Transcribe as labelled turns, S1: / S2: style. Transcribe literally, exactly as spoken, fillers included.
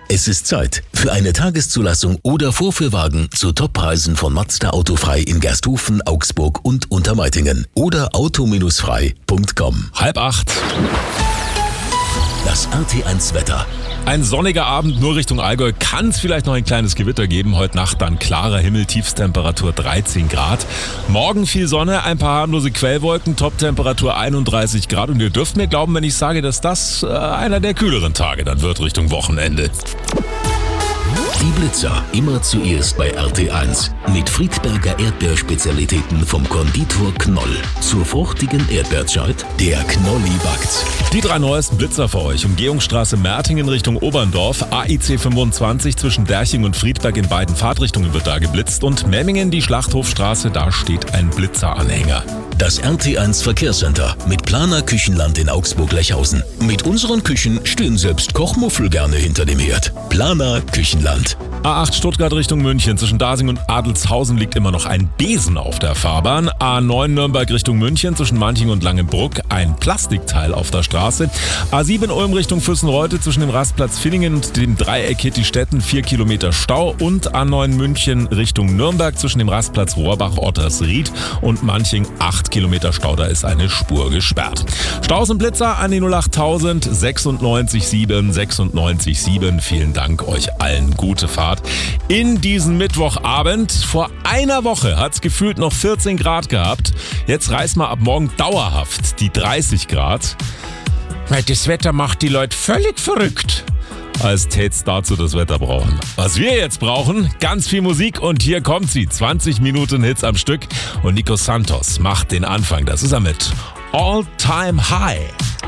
S1: Es ist Zeit für eine Tageszulassung oder Vorführwagen zu Toppreisen von Mazda Autofrei in Gersthofen, Augsburg und Untermeitingen oder auto frei punkt com.
S2: Halb acht.
S1: Das R T eins Wetter.
S2: Ein sonniger Abend, nur Richtung Allgäu kann es vielleicht noch ein kleines Gewitter geben. Heute Nacht dann klarer Himmel, Tiefstemperatur dreizehn Grad. Morgen viel Sonne, ein paar harmlose Quellwolken, Toptemperatur einunddreißig Grad. Und ihr dürft mir glauben, wenn ich sage, dass das äh, einer der kühleren Tage dann wird Richtung Wochenende.
S1: Die Blitzer immer zuerst bei R T eins. Mit Friedberger Erdbeerspezialitäten vom Konditor Knoll. Zur fruchtigen Erdbeerzeit, der Knolli backt.
S2: Die drei neuesten Blitzer für euch. Umgehungsstraße Mertingen Richtung Oberndorf, A I C fünfundzwanzig zwischen Derching und Friedberg in beiden Fahrtrichtungen wird da geblitzt und Memmingen die Schlachthofstraße, da steht ein Blitzeranhänger.
S1: Das R T eins Verkehrscenter mit Planer Küchenland in Augsburg-Lechhausen. Mit unseren Küchen stehen selbst Kochmuffel gerne hinter dem Herd. Planer Küchenland.
S2: A acht Stuttgart Richtung München. Zwischen Dasing und Adelshausen liegt immer noch ein Besen auf der Fahrbahn. A neun Nürnberg Richtung München. Zwischen Manching und Langenbruck ein Plastikteil auf der Straße. A sieben Ulm Richtung Füssenreute. Zwischen dem Rastplatz Villingen und dem Dreieck Hittistetten vier Kilometer Stau. Und A neun München Richtung Nürnberg. Zwischen dem Rastplatz Rohrbach-Ottersried und Manching acht Kilometer Stau. Da ist eine Spur gesperrt. Staus und Blitzer an die null acht tausend sechsundneunzig sieben sechsundneunzig sieben. Vielen Dank euch allen. Gute Fahrt in diesen Mittwochabend. Vor einer Woche hat es gefühlt noch vierzehn Grad gehabt. Jetzt reißen wir ab morgen dauerhaft die dreißig Grad. Weil das Wetter macht die Leute völlig verrückt. Als tät's dazu das Wetter brauchen. Was wir jetzt brauchen, ganz viel Musik und hier kommt sie. zwanzig Minuten Hits am Stück und Nico Santos macht den Anfang. Das ist er mit All Time High.